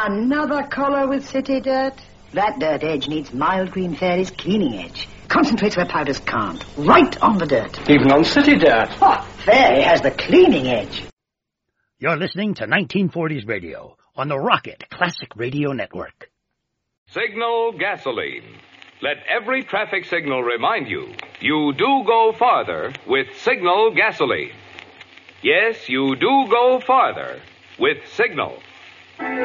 Another color with city dirt? That dirt edge needs Mild Green Fairy's cleaning edge. Concentrates where powders can't. Right on the dirt. Even on city dirt. Oh, Fairy has the cleaning edge. You're listening to 1940s Radio on the Rocket Classic Radio Network. Signal gasoline. Let every traffic signal remind you, you do go farther with Signal gasoline. Yes, you do go farther with Signal.